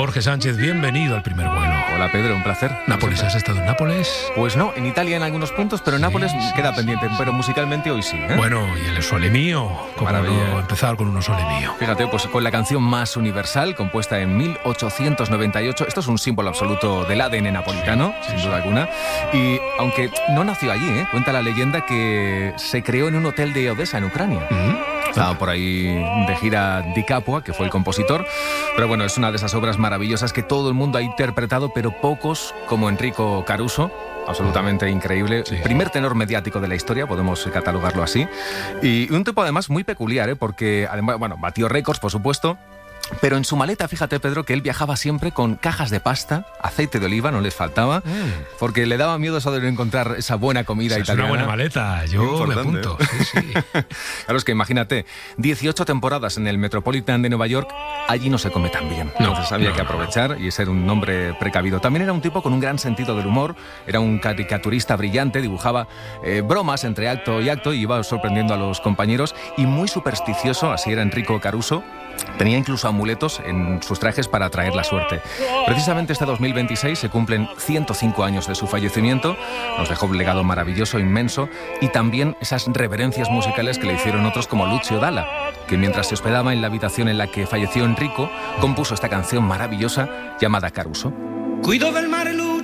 Jorge Sánchez, bienvenido al Primer Vuelo. Hola Pedro, un placer. ¿Nápoles? ¿Has estado en Nápoles? Pues no, en Italia en algunos puntos, pero en Nápoles queda pendiente, pero musicalmente hoy sí, ¿eh? Bueno, y el Sole Mio, como no empezar con un Sole Mio. Fíjate, pues con la canción más universal, compuesta en 1898, esto es un símbolo absoluto del ADN napolitano, sin duda alguna, y aunque no nació allí, cuenta la leyenda que se creó en un hotel de Odessa, en Ucrania. Estaba por ahí de gira Di Capua, que fue el compositor, pero bueno, es una de esas obras maravillosas que todo el mundo ha interpretado, pero pocos, como Enrico Caruso, absolutamente increíble, primer tenor mediático de la historia, podemos catalogarlo así, y un tipo además muy peculiar, porque además, bueno, batió récords, por supuesto. Pero en su maleta, fíjate, Pedro, que él viajaba siempre con cajas de pasta, aceite de oliva, no les faltaba, porque le daba miedo eso de no encontrar esa buena comida italiana. Es una buena maleta, yo me apunto. Sí. Claro, es que imagínate, 18 temporadas en el Metropolitan de Nueva York, allí no se come tan bien. Entonces había que aprovechar y ser un hombre precavido. También era un tipo con un gran sentido del humor, era un caricaturista brillante, dibujaba bromas entre acto y acto y iba sorprendiendo a los compañeros, y muy supersticioso, así era Enrico Caruso. Tenía incluso amuletos en sus trajes para atraer la suerte. Precisamente este 2026 se cumplen 105 años de su fallecimiento. Nos dejó un legado maravilloso, inmenso, y también esas reverencias musicales que le hicieron otros como Lucio Dalla, que mientras se hospedaba en la habitación en la que falleció Enrico, compuso esta canción maravillosa llamada Caruso. Qui dove il mare